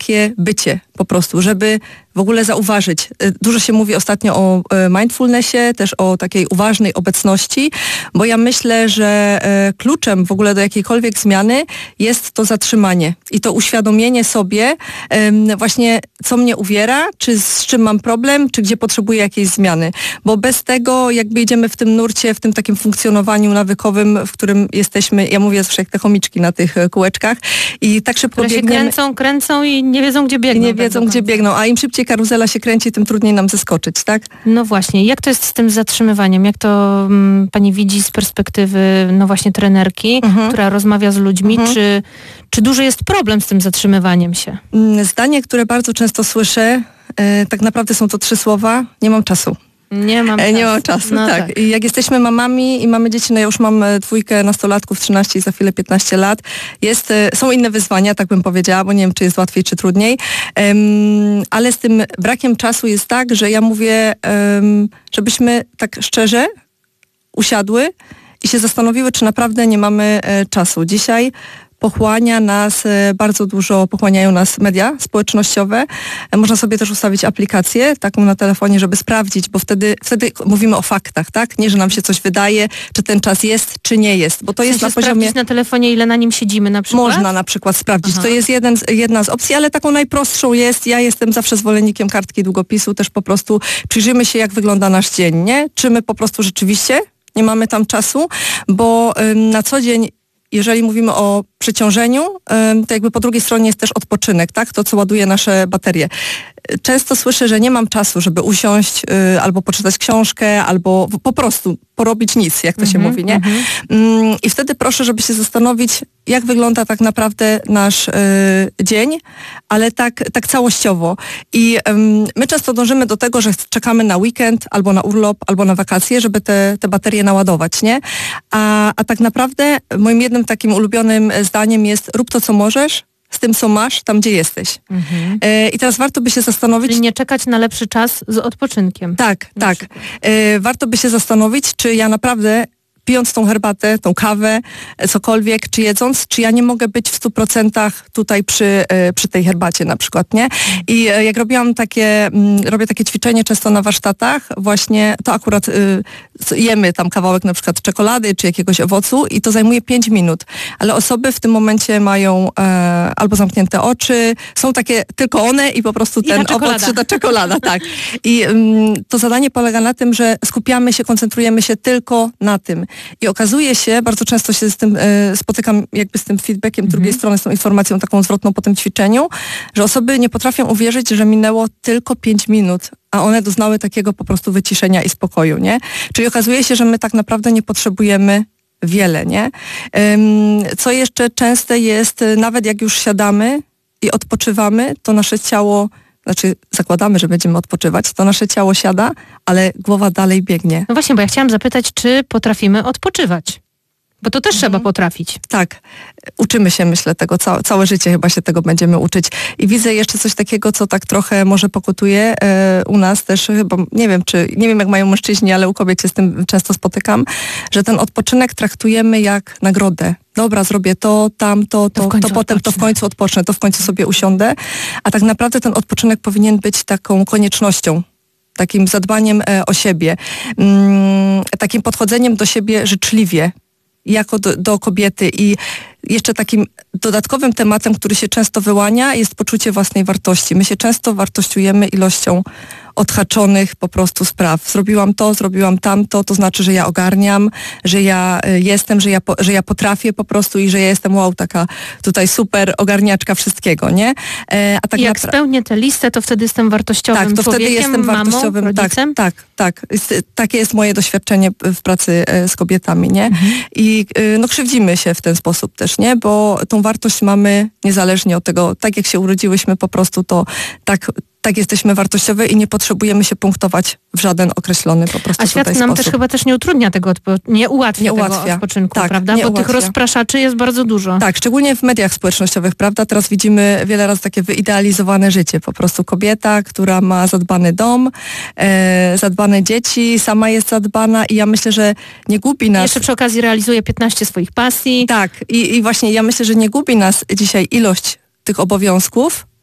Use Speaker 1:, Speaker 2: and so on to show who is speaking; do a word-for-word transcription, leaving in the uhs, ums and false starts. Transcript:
Speaker 1: takie bycie po prostu, żeby w ogóle zauważyć. Dużo się mówi ostatnio o mindfulnessie, też o takiej uważnej obecności, bo ja myślę, że kluczem w ogóle do jakiejkolwiek zmiany jest to zatrzymanie i to uświadomienie sobie właśnie, co mnie uwiera, czy z czym mam problem, czy gdzie potrzebuję jakiejś zmiany. Bo bez tego jakby idziemy w tym nurcie, w tym takim funkcjonowaniu nawykowym, w którym jesteśmy, ja mówię zawsze jak te chomiczki na tych kółeczkach i tak szybko
Speaker 2: Które
Speaker 1: biegniemy.
Speaker 2: się kręcą, kręcą i nie wiedzą, gdzie biegną.
Speaker 1: I nie wiedzą,
Speaker 2: tak
Speaker 1: gdzie biegną, a im szybciej karuzela się kręci, tym trudniej nam zeskoczyć, tak?
Speaker 2: No właśnie, jak to jest z tym zatrzymywaniem? Jak to um, pani widzi z perspektywy, no właśnie trenerki, mhm. która rozmawia z ludźmi? Mhm. Czy, czy duży jest problem z tym zatrzymywaniem się?
Speaker 1: Zdanie, które bardzo często słyszę, e, tak naprawdę są to trzy słowa: nie mam czasu.
Speaker 2: Nie mam
Speaker 1: czasu.
Speaker 2: Nie
Speaker 1: mam czasu,
Speaker 2: no
Speaker 1: tak.
Speaker 2: tak.
Speaker 1: I jak jesteśmy mamami i mamy dzieci, no ja już mam dwójkę nastolatków, trzynaście i za chwilę piętnaście lat, jest, są inne wyzwania, tak bym powiedziała, bo nie wiem, czy jest łatwiej, czy trudniej, um, ale z tym brakiem czasu jest tak, że ja mówię, um, żebyśmy tak szczerze usiadły i się zastanowiły, czy naprawdę nie mamy e, czasu. Dzisiaj pochłania nas bardzo dużo, pochłaniają nas media społecznościowe. Można sobie też ustawić aplikację taką na telefonie, żeby sprawdzić, bo wtedy, wtedy mówimy o faktach, tak? Nie, że nam się coś wydaje, czy ten czas jest, czy nie jest, bo to
Speaker 2: w sensie
Speaker 1: jest na poziomie...
Speaker 2: sprawdzić na telefonie, ile na nim siedzimy na przykład?
Speaker 1: Można na przykład sprawdzić.
Speaker 2: Aha.
Speaker 1: To jest jeden, jedna z opcji, ale taką najprostszą jest, ja jestem zawsze zwolennikiem kartki długopisu, też po prostu przyjrzymy się, jak wygląda nasz dzień, nie? Czy my po prostu rzeczywiście nie mamy tam czasu, bo ym, na co dzień, jeżeli mówimy o przeciążeniu, to jakby po drugiej stronie jest też odpoczynek, tak? To, co ładuje nasze baterie. Często słyszę, że nie mam czasu, żeby usiąść y, albo poczytać książkę, albo po prostu porobić nic, jak to mm-hmm, się mówi, nie? Mm-hmm. I wtedy proszę, żeby się zastanowić, jak wygląda tak naprawdę nasz y, dzień, ale tak, tak całościowo. I y, my często dążymy do tego, że czekamy na weekend, albo na urlop, albo na wakacje, żeby te, te baterie naładować, nie? A, a tak naprawdę moim jednym takim ulubionym zdaniem jest: rób to, co możesz, z tym, co masz, tam, gdzie jesteś. Mhm. E, I teraz warto by się zastanowić...
Speaker 2: Czyli nie czekać na lepszy czas z odpoczynkiem.
Speaker 1: Tak, tak. E, warto by się zastanowić, czy ja naprawdę, pijąc tą herbatę, tą kawę, cokolwiek, czy jedząc, czy ja nie mogę być w stu procentach tutaj przy, przy tej herbacie na przykład, nie? I jak robiłam takie, robię takie ćwiczenie często na warsztatach, właśnie to akurat y, jemy tam kawałek na przykład czekolady, czy jakiegoś owocu i to zajmuje pięć minut, ale osoby w tym momencie mają e, albo zamknięte oczy, są takie tylko one i po prostu
Speaker 2: I
Speaker 1: ten owoc czy ta czekolada, tak. I ym, to zadanie polega na tym, że skupiamy się, koncentrujemy się tylko na tym. I okazuje się, bardzo często się z tym y, spotykam jakby z tym feedbackiem, mm-hmm. drugiej strony, z tą informacją taką zwrotną po tym ćwiczeniu, że osoby nie potrafią uwierzyć, że minęło tylko pięć minut, a one doznały takiego po prostu wyciszenia i spokoju, nie? Czyli okazuje się, że my tak naprawdę nie potrzebujemy wiele, nie? Ym, co jeszcze częste jest, nawet jak już siadamy i odpoczywamy, to nasze ciało, znaczy zakładamy, że będziemy odpoczywać, to nasze ciało siada, ale głowa dalej biegnie.
Speaker 2: No właśnie, bo ja chciałam zapytać, czy potrafimy odpoczywać? Bo to też mhm. trzeba potrafić.
Speaker 1: Tak. Uczymy się, myślę, tego. Całe, całe życie chyba się tego będziemy uczyć. I widzę jeszcze coś takiego, co tak trochę może pokutuje e, u nas też, chyba, nie wiem, czy, nie wiem jak mają mężczyźni, ale u kobiet się z tym często spotykam, że ten odpoczynek traktujemy jak nagrodę. Dobra, zrobię to, tamto, to, to, to potem to w końcu odpocznę, to w końcu sobie usiądę. A tak naprawdę ten odpoczynek powinien być taką koniecznością, takim zadbaniem e, o siebie, mm, takim podchodzeniem do siebie życzliwie, jako do, do kobiety. I jeszcze takim dodatkowym tematem, który się często wyłania, jest poczucie własnej wartości. My się często wartościujemy ilością odhaczonych po prostu spraw. Zrobiłam to, zrobiłam tamto, to znaczy, że ja ogarniam, że ja jestem, że ja, po, że ja potrafię po prostu i że ja jestem wow, taka tutaj super ogarniaczka wszystkiego, nie?
Speaker 2: E, a tak I jak napra- spełnię tę listę, to wtedy jestem wartościowym
Speaker 1: tak, to
Speaker 2: człowiekiem,
Speaker 1: wtedy jestem
Speaker 2: mamą,
Speaker 1: wartościowym,
Speaker 2: rodzicem?
Speaker 1: Tak, tak, tak. Jest, takie jest moje doświadczenie w pracy z kobietami, nie? Mhm. I no krzywdzimy się w ten sposób też, nie? Bo tą wartość mamy niezależnie od tego, tak jak się urodziłyśmy po prostu, to tak tak jesteśmy wartościowe i nie potrzebujemy się punktować w żaden określony po prostu
Speaker 2: A świat nam
Speaker 1: sposób.
Speaker 2: też chyba też nie utrudnia tego, odpo- nie ułatwia, nie ułatwia tego odpoczynku,
Speaker 1: tak,
Speaker 2: prawda? Bo
Speaker 1: ułatwia.
Speaker 2: tych rozpraszaczy jest bardzo dużo.
Speaker 1: Tak, szczególnie w mediach społecznościowych, prawda? Teraz widzimy wiele razy takie wyidealizowane życie. Po prostu kobieta, która ma zadbany dom, e, zadbane dzieci, sama jest zadbana i ja myślę, że nie gubi nas...
Speaker 2: Jeszcze przy okazji realizuje piętnaście swoich pasji.
Speaker 1: Tak, i, i właśnie ja myślę, że nie gubi nas dzisiaj ilość tych obowiązków,